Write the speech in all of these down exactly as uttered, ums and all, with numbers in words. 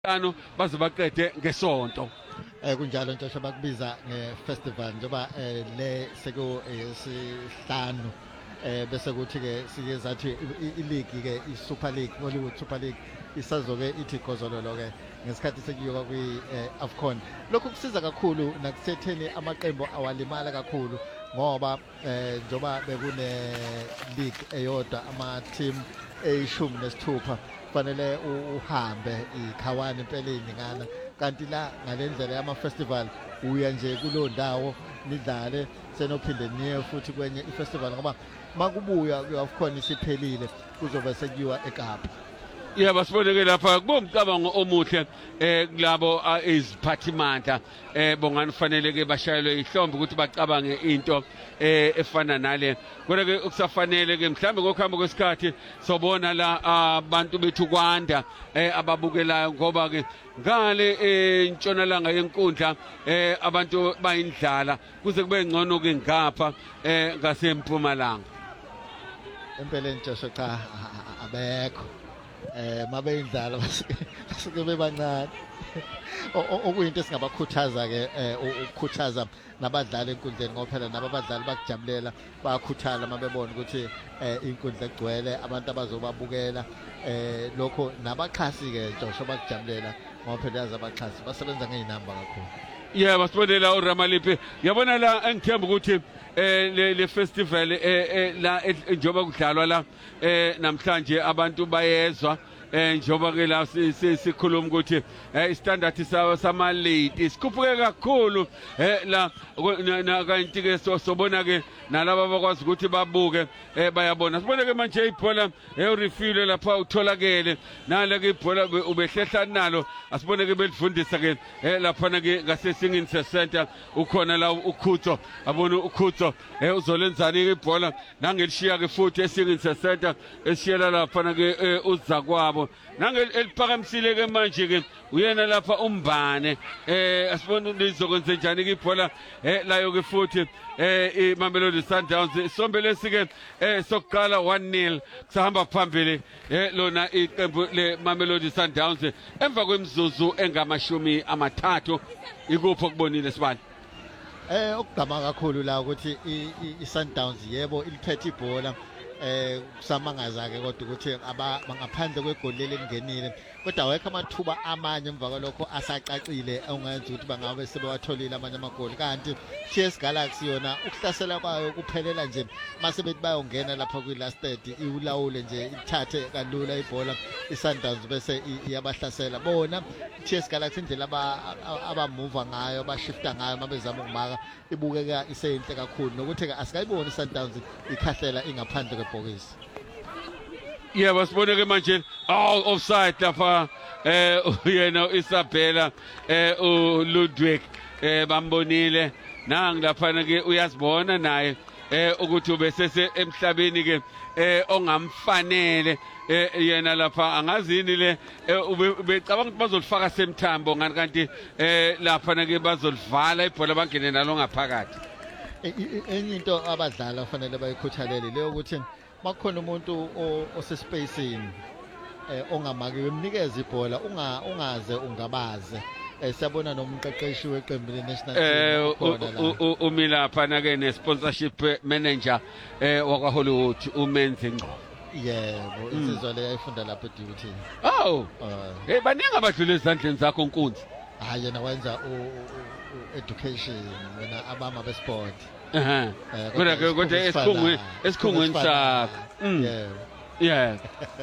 Ano baze baqede ngesonto. Eh kunjalo nje bakubiza ngefestival njoba le seku esihlanu eh bese kuthi ke sike zathi ileague ke iSuper League Hollywood Super League isazoke ithi gozololo ke ngesikhathi sekuyoka kwi AFCON. Lokho kusiza kakhulu nakusetheni amaqembu awalimala kakhulu ngoba eh njoba bekune league eyodwa ama team eyishumi nesithupha fanele uhambe ikhawani impela iningana kanti la ngalendlela yama festival uya nje kulo ndawo nidlale senophinde niye futhi kwenye ifestival ngoba makubuya AFCON isiphelile kuzobe sekuyiwa eKapa. Yebo siboneke lapha kubomcabango omuhle eh kulabo iziphathimandla eh bongani fanele ke bashayelwe ihlombe ukuthi bacabange into eh efana nale kodwa ke ukusafanele ke mhlambe ngokuhamba kwesikhathi sobona la abantu bethu kwanda eh ababukelayo ngoba ke ngale entshonalanga yenkundla eh abantu bayindlala kuze kube ngcono ke ngapha eh ngasempumalanga empeleni nje cha abekho eh mabe indlala basuke bebancane okuyinto esingabakhuthaza ke ukukhuthaza nabadlali enkundleni ngoba phela nabadlali bakujabulela bayakhuthala mabebona ukuthi inkundla egcwele abantu abazobabukela eh lokho nabaxhasi ke Joshua bakujabulela ngoba phela yazi abaxhasi basebenza ngeinamba kakhulu. Yebo sibonela uRamaliphi yabona la engithemba ukuthi eh le festival eh la njoba kudlalwa la eh namhlanje abantu bayezwa eh njoba ke la sikhuluma ukuthi eh standard sawo sama late sikhuphuke kakhulu eh la kanti ke sobona ke nalabo bakwazi ukuthi babuke eh bayabona sibone ke manje ibhola eh refill lapha utholakele nala ke ibhola ubehlehla nalo asibone ke belifundisa ke eh lapha ke ngasesingini center ukhona la ukhutho abona ukhutho eh uzolenzani ke ibhola nangelishiya ke futhi esingini center esiyela lapha ke uza kwabo nangeliphakamsile ke manje ke uyena lapha umbane eh asibona lizokwenza njani ke ibhola eh layo ke futhi eh iMamelodi Sundowns sombele sike eh sokuqala one nil kusahamba phambili eh lona iqembu leMamelodi Sundowns emva kwemizuzu engamashumi amathathu ikupho kubonile sibani eh okugama kakhulu la ukuthi iSundowns yebo iliphethe ibhola eh kusamangaza ke kodwa ukuthi aba ngaphandle kwegoli lelingenile kodwa awekho amathuba amanye emva kwalokho asacacile ungenza ukuthi bangabe sebewatholile amanye amagoli kanti T S Galaxy yona ukuhlasela kwayo kuphelela nje mase bethi bayongena lapha kwi last third iwulawule nje ithathe kalula ibhola iSundowns bese iyabahlasela bona T S Galaxy indlela aba abamove ngayo bashifta ngayo mabezama ukumaka ibukeka iseyinhle kakhulu nokuthi ke asikayiboni iSundowns ikhahlela ingaphandle kwebhokisi. Yebo siboneke manje all offside lapha eh yena Isabella eh uLudwig eh bambonile nangi lapha ke uyasibona naye eh ukuthi ubesese emhlabeni ke eh ongamfanele eh yena lapha angazini le ubecabanga ukuthi bazolifaka semthambo ngani kanti eh lapha ke bazolivala ibhola bangene nalo ngaphakathi. Enye into abadlali kufanele bayikhuthalele leyo ukuthi makukhona umuntu osespacing eh ongamaki umnikeza ibhola unga ungaze ungabaze eh siyabona nomqeqeshi weqembu leNational team eh umilapha na ke ne sponsorship manager eh wakwa Hollywood umenze ngqo. Yebo insizwa le yayifunda lapha eDuty. Oh hey baningi abadlule ezandleni zakho Nkunzi. Hayi yena wenza education wena abama besport. Eh kodwa ke kodwa esikhungweni esikhungweni sakho. Yebo. Yeah.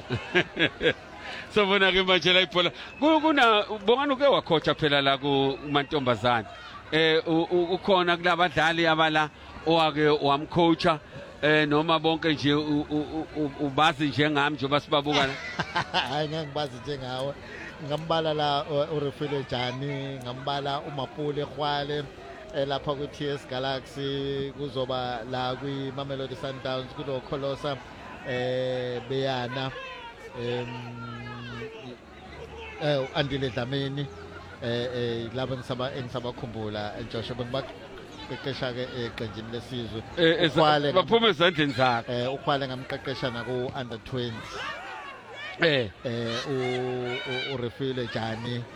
Sobona ke manje la ibhola kuna bongani uke wakhocha phela la ku mantombazana eh ukhona kulabadlali abala owake wamcoacha eh noma bonke nje ubazi njengami njengoba sibabuka hayi ngibazi njengawe ngambala la uRefile Jani ngambala uMapule Khwale lapha ku T S Galaxy kuzoba la kwi Mamelodi Sundowns kulo Kholosa eh Beyana em eh Andile Dlamini eh labo ngisaba engisabakhumbula Joshua bengibaxeqesha ke eqenjini lesizwe ukhwale baphuma ezandleni zakhe eh ukhwale ngamqeqesha na ku under twenty eh eh u u- u Refile Jani